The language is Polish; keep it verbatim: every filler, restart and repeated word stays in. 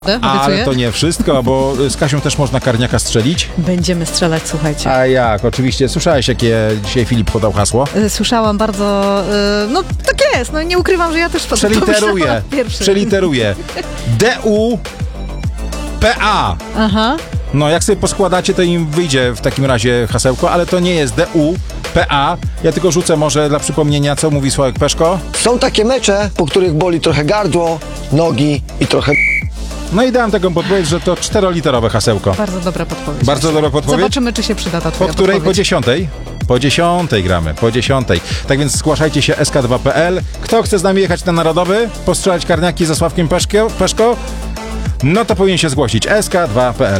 Ale to nie wszystko, bo z Kasią też można karniaka strzelić. Będziemy strzelać, słuchajcie. A jak? Oczywiście. Słyszałeś, jakie dzisiaj Filip podał hasło? Słyszałam bardzo... Yy, no tak jest, no nie ukrywam, że ja też Przeliteruję. Przeliteruję. D U P A. Aha. No, jak sobie poskładacie, to im wyjdzie w takim razie hasełko, ale to nie jest D U P A. Ja tylko rzucę może dla przypomnienia, co mówi Sławek Peszko. Są takie mecze, po których boli trochę gardło, nogi i trochę... No i dałem taką podpowiedź, że to czteroliterowe hasełko. Bardzo dobra podpowiedź. Bardzo dobra podpowiedź. Zobaczymy, czy się przyda ta twoja Po której? podpowiedź. Po dziesiątej? Po dziesiątej gramy, po dziesiątej. Tak więc zgłaszajcie się S K dwa kropka P L. Kto chce z nami jechać na Narodowy? Postrzelać karniaki ze Sławkiem Peszko? Peszko? No to powinien się zgłosić S K dwa kropka P L.